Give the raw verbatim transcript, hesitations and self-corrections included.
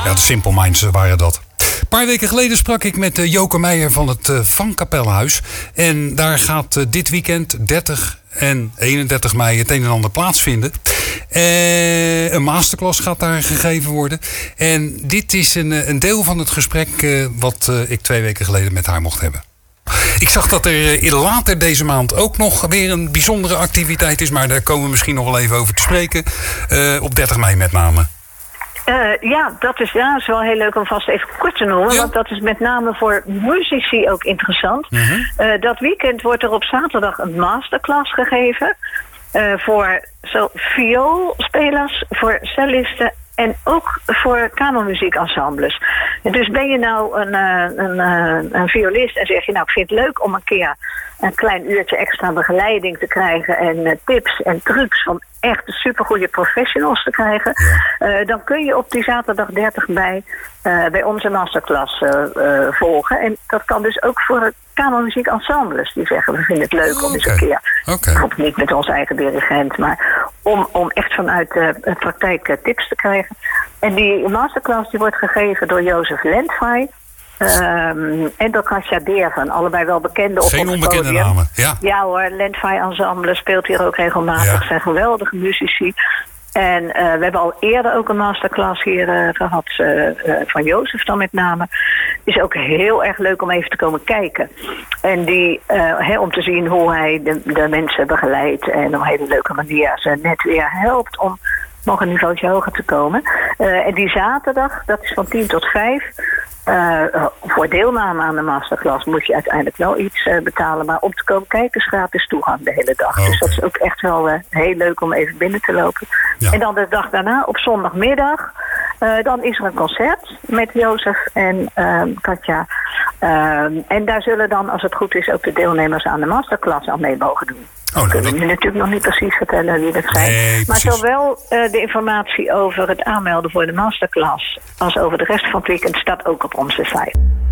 Ja, de Simple Minds waren dat. Een paar weken geleden sprak ik met uh, Joke Meijer van het uh, Van Kapellenhuis. En daar gaat uh, dit weekend dertig en eenendertig mei het een en ander plaatsvinden. Uh, een masterclass gaat daar gegeven worden. En dit is een, een deel van het gesprek uh, wat uh, ik twee weken geleden met haar mocht hebben. Ik zag dat er uh, later deze maand ook nog weer een bijzondere activiteit is. Maar daar komen we misschien nog wel even over te spreken. Uh, op dertig mei met name. Uh, ja, dat is, ja, is wel heel leuk om vast even kort te noemen. Ja. Want dat is met name voor muzici ook interessant. Uh-huh. Uh, dat weekend wordt er op zaterdag een masterclass gegeven. Uh, voor zo vioolspelers, voor cellisten en ook voor kamermuziekensembles. En dus ben je nou een, een, een, een violist en zeg je, nou, ik vind het leuk om een keer een klein uurtje extra begeleiding te krijgen en uh, tips en trucs van echt supergoeie professionals te krijgen. Ja. Uh, dan kun je op die zaterdag dertig mei uh, bij onze masterclass uh, uh, volgen. En dat kan dus ook voor kamermuziekensembles die zeggen, we vinden het leuk oh, om eens okay. een keer, okay. bijvoorbeeld niet met onze eigen dirigent, maar om, om echt vanuit de uh, praktijk uh, tips te krijgen. En die masterclass die wordt gegeven door Jozef Lendvai. Um, en door Katja Deerven, allebei wel bekende op Geen ons onbekende podium. namen, ja. Ja hoor, Lendvai Ensemble speelt hier ook regelmatig. Ja. Zijn geweldige muzici. En uh, we hebben al eerder ook een masterclass hier uh, gehad, uh, uh, van Jozef dan met name. Is ook heel erg leuk om even te komen kijken. En die, uh, he, om te zien hoe hij de, de mensen begeleidt en op een hele leuke manier ze net weer helpt om nog een niveautje hoger te komen. Uh, en die zaterdag, dat is van tien tot vijf... Uh, uh, voor deelname aan de masterclass moet je uiteindelijk wel iets uh, betalen. Maar om te komen kijken is gratis toegang de hele dag. Okay. Dus dat is ook echt wel uh, heel leuk om even binnen te lopen. Ja. En dan de dag daarna, op zondagmiddag, uh, dan is er een concert met Jozef en uh, Katja. Uh, en daar zullen dan, als het goed is, ook de deelnemers aan de masterclass aan mee mogen doen. Oh, nou, kunnen we dat... natuurlijk nog niet precies vertellen wie dat zijn. Nee, maar zowel uh, de informatie over het aanmelden voor de masterclass als over de rest van het weekend staat ook op onze site.